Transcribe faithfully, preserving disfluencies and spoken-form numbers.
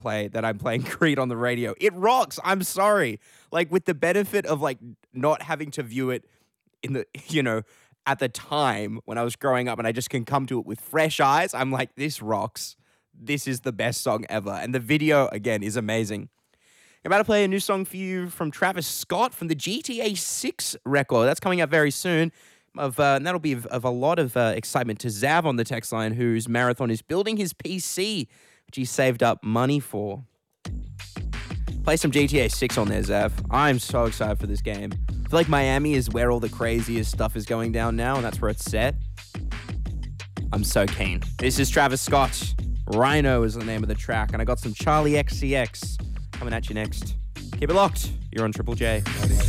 play that I'm playing Creed on the radio. It rocks. I'm sorry. Like, with the benefit of like not having to view it in the, you know, at the time when I was growing up, and I just can come to it with fresh eyes. I'm like, this rocks. This is the best song ever. And the video, again, is amazing. I'm about to play a new song for you from Travis Scott from the G T A six record. That's coming out very soon. Of uh, and that'll be of, of a lot of uh, excitement to Zav on the text line, whose marathon is building his P C, which he saved up money for. Play some G T A six on there, Zav. I'm so excited for this game. I feel like Miami is where all the craziest stuff is going down now, and that's where it's set. I'm so keen. This is Travis Scott. Rhino is the name of the track, and I got some Charlie X C X coming at you next. Keep it locked. You're on Triple J.